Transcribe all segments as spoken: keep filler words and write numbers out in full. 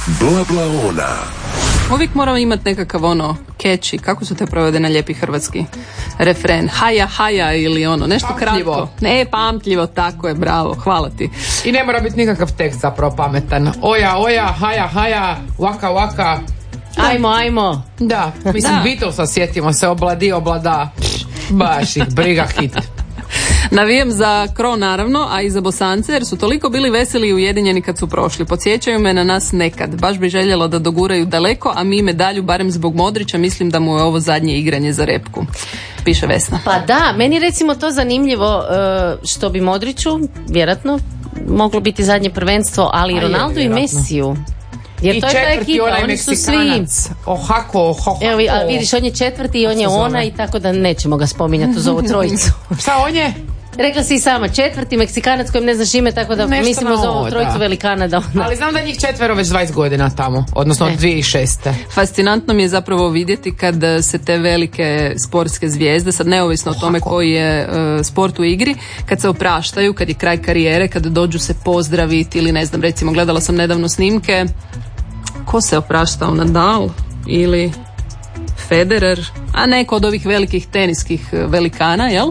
Bla bla ona. Uvijek moramo imati nekakav ono catchy, kako su te provedene lijepi hrvatski refren, haja haja ili ono nešto Pamtljivo. kratko. Ne, pamtljivo, tako je, bravo, hvala ti. I ne mora biti nikakav tekst zapravo pametan. Oja, oja, haja, haja, waka, waka. Ajmo, ajmo. Da, mislim, Da. Beatlesa sjetimo se, obladi, oblada. Baš ih briga hit. Navijem za Kro naravno, a i za Bosance jer su toliko bili veseli i ujedinjeni kad su prošli. Podsjećaju me na nas nekad. Baš bi željela da doguraju daleko, a mi medalju barem zbog Modrića mislim da mu je ovo zadnje igranje za repku. Piše Vesna. Pa da, meni recimo to zanimljivo e, što bi Modriću, vjerojatno, moglo biti zadnje prvenstvo, ali i A je, Ronaldo i vjerojatno. Mesiju. Jer I to je ta četvrti ekipa, onaj oni su svi... Meksikanac. Ohako, ohako. Evo, a vidiš, on je četvrti i on je se zove? ona i tako da nećemo ga spominjati uz ovu trojicu. Šta on je? Rekla si i sama, četvrti Meksikanac kojem ne znaš ime, tako da Nešto mislimo na za ovo, ovu trojicu da. velikana da ona... Ali znam da je njih četvero već dvadeset godina tamo. Odnosno od E. dvije tisuće šeste. Fascinantno mi je zapravo vidjeti kad eh, se te velike sportske zvijezde, sad neovisno o tome koji je eh, sport u igri, kad se opraštaju, kad je kraj karijere, kad dođu se pozdraviti ili ne znam, recimo gledala sam nedavno snimke, ko se opraštao, Nadal ili Federer, a neko od ovih velikih teniskih eh, velikana, jel?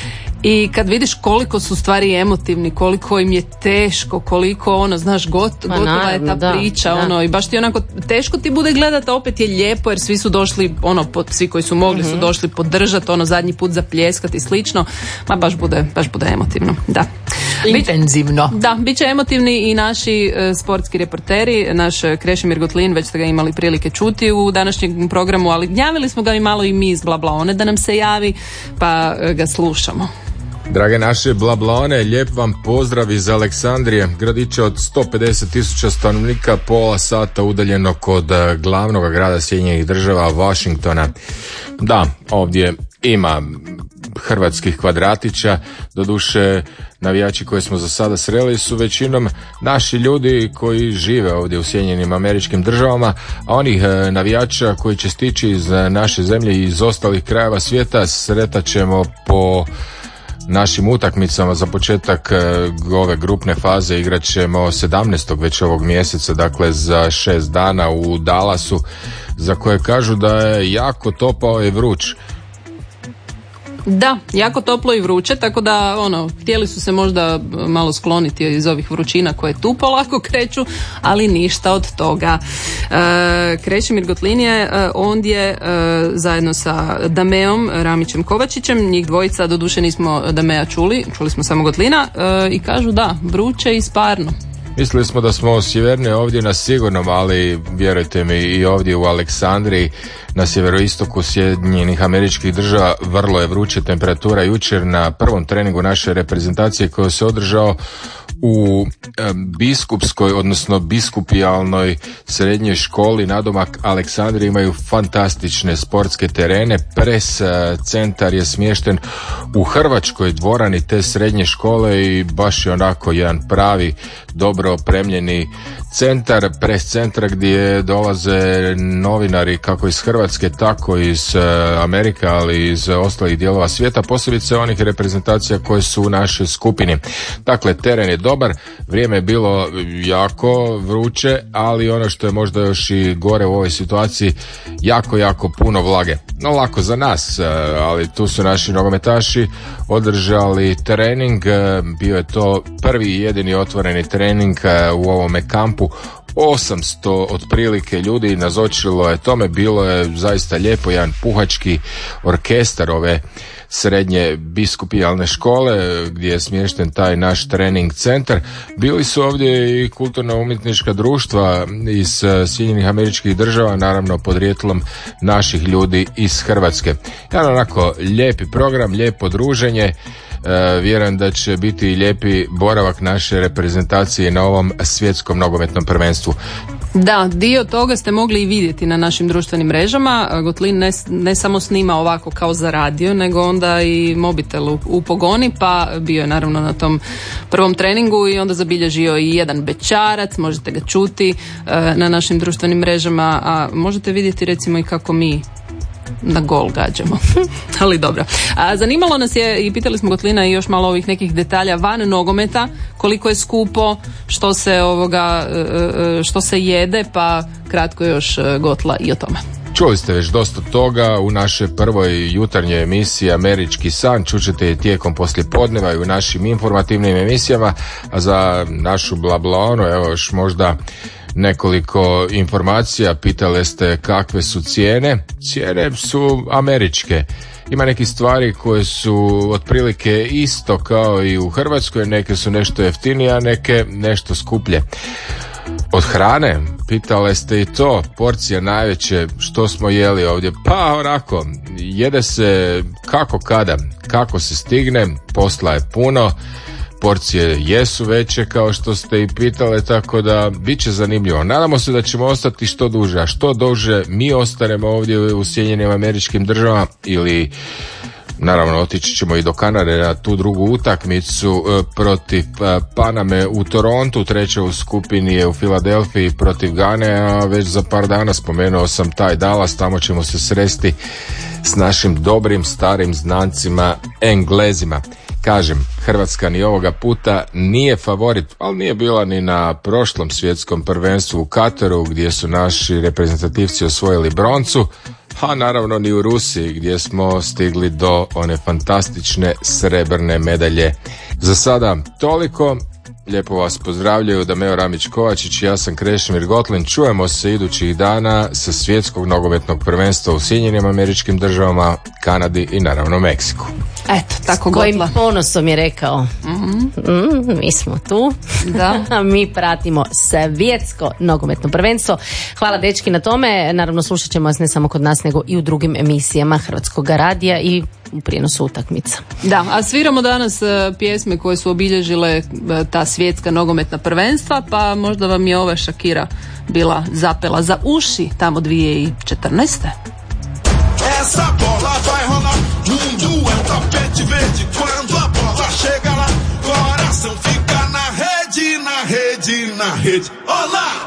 I kad vidiš koliko su stvari emotivni, koliko im je teško, koliko ono, znaš, got, Pa gotova je naravno, ta da, priča, da. ono, i baš ti onako teško ti bude gledati, a opet je lijepo jer svi su došli, ono, po, svi koji su mogli su došli podržati, ono, zadnji put zapljeskati i slično, ma baš bude, baš bude emotivno, da. Intenzivno. Da, bit će emotivni i naši e, sportski reporteri, naš Krešimir Gotlin, već ste ga imali prilike čuti u današnjem programu, ali javili smo ga i malo i mi iz Bla Bla One da nam se javi, pa e, ga slušamo. Drage naše blablaone, lijep vam pozdrav iz Aleksandrije, gradića od sto pedeset tisuća stanovnika, pola sata udaljeno kod eh, glavnog grada Sjedinjenih država, Washingtona. Da, ovdje ima hrvatskih kvadratića, doduše navijači koje smo za sada sreli su većinom naši ljudi koji žive ovdje u Sjedinjenim Američkim Državama, a onih eh, navijača koji će stići iz eh, naše zemlje i iz ostalih krajeva svijeta sretat ćemo po našim utakmicama. Za početak e, ove grupne faze igrat ćemo sedamnaestog već ovog mjeseca, dakle za šest dana u Dallasu, za koje kažu da je jako topao i vruć. Da, jako toplo i vruće, tako da ono, htjeli su se možda malo skloniti iz ovih vrućina koje tu polako kreću, ali ništa od toga. E, Krešimir Gotlin je e, ondje e, zajedno sa Dameom Ramićem Kovačićem, njih dvojica, doduše nismo Damea čuli, čuli smo samo Gotlina, e, i kažu da, vruće i sparno. Mislili smo da smo sjevernije ovdje na sigurnom, ali vjerujte mi i ovdje u Aleksandriji na sjeveroistoku Sjedinjenih Američkih Država vrlo je vruće. Temperatura jučer na prvom treningu naše reprezentacije koji se održao u e, biskupskoj, odnosno biskupijalnoj srednjoj školi nadomak Aleksandrije imaju fantastične sportske terene. Pres e, centar je smješten u hrvačkoj dvorani te srednje škole i baš je onako jedan pravi dobro opremljeni centar, pres centra gdje dolaze novinari kako iz Hrvatske tako iz e, Amerike, ali i iz ostalih dijelova svijeta, posebice onih reprezentacija koje su u našoj skupini. Dakle, teren je dobar, vrijeme je bilo jako vruće, ali ono što je možda još i gore u ovoj situaciji, jako, jako puno vlage. No, lako za nas, e, ali tu su naši nogometaši održali trening, e, bio je to prvi i jedini otvoreni trening e, u ovome kampu. osamsto otprilike ljudi nazočilo je tome, bilo je zaista lijepo, jedan puhački orkestar ove srednje biskupijalne škole gdje je smješten taj naš trening centar. Bili su ovdje i kulturno-umjetnička društva iz Sjedinjenih Američkih Država, naravno podrijetlom naših ljudi iz Hrvatske. Jedan onako lijepi program, lijepo druženje. E, vjerujem da će biti i lijepi boravak naše reprezentacije na ovom svjetskom nogometnom prvenstvu. Da, dio toga ste mogli i vidjeti na našim društvenim mrežama. Gotlin ne, ne samo snima ovako kao za radio, nego onda i mobitel u, u pogoni, pa bio je naravno na tom prvom treningu i onda zabilježio i jedan bećarac, možete ga čuti e, na našim društvenim mrežama, a možete vidjeti recimo i kako mi na gol gađamo. Ali dobro. A, zanimalo nas je i pitali smo Gotlina i još malo ovih nekih detalja van nogometa, koliko je skupo, što se ovoga, što se jede, pa kratko još Gotla i o tome. Čuli ste već dosta toga u našoj prvoj jutarnjoj emisiji Američki san, čućete je tijekom poslijepodneva i u našim informativnim emisijama, a za našu blablonu, evo još možda nekoliko informacija. Pitali ste kakve su cijene. Cijene su američke. Ima neke stvari koje su otprilike isto kao i u Hrvatskoj, neke su nešto jeftinije, a neke nešto skuplje. Od hrane, pitali ste i to, porcija najveće, što smo jeli ovdje? Pa onako, jede se kako kada, kako se stigne, posla je puno, porcije jesu veće kao što ste i pitali, tako da bit će zanimljivo. Nadamo se da ćemo ostati što duže, a što duže mi ostanemo ovdje u Sjedinjenim Američkim Državama ili naravno otići ćemo i do Kanade na tu drugu utakmicu protiv Paname u Torontu, treća u skupini je u Filadelfiji protiv Gane, a već za par dana spomenuo sam taj Dallas, tamo ćemo se sresti s našim dobrim starim znancima Englezima. Kažem, Hrvatska ni ovoga puta nije favorit, ali nije bila ni na prošlom svjetskom prvenstvu u Kataru gdje su naši reprezentativci osvojili broncu, a naravno ni u Rusiji gdje smo stigli do one fantastične srebrne medalje. Za sada toliko. Lijepo vas pozdravljaju Dameo Ramić-Kovačić i ja sam Krešimir Gotlin. Čujemo se idućih dana sa svjetskog nogometnog prvenstva u Sjedinjenim Američkim Državama, Kanadi i naravno Meksiku. Eto, tako s kojim Gotla. ponosom je rekao. Mm-hmm. Mm, mi smo tu. Da. Mi pratimo svjetsko nogometno prvenstvo. Hvala dečki na tome. Naravno slušat ćemo vas ne samo kod nas nego i u drugim emisijama Hrvatskog radija i u prijenosu utakmica. Da, a sviramo danas uh, pjesme koje su obilježile uh, ta svjetska nogometna prvenstva, pa možda vam je ova Shakira bila zapela za uši tamo dvije tisuće četrnaeste. Essa bola vai rolar, mundo é um tapete verde. Quando a bola chega lá, coração fica na rede, na rede, na rede. Olá!